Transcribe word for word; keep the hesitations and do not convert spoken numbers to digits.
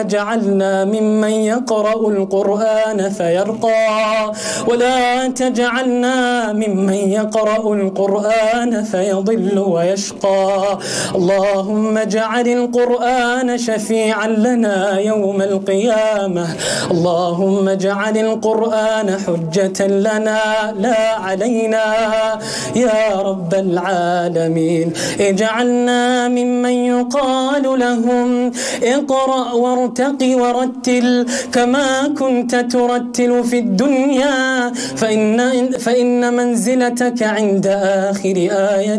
جعلنا ممن يقرأ القرآن فيرقى ولا تجعلنا ممن يقرأ القرآن فيضل ويشقى. اللهم اجعل القرآن شفيعا لنا يوم القيامة. اللهم اجعل القرآن حجة لنا لا علينا يا رب العالمين. اجعلنا ممن يقال لهم اقرأ وارتق ورتل كما كنت ترتل في الدنيا، فإن, فإن منزلتك عند آخر آية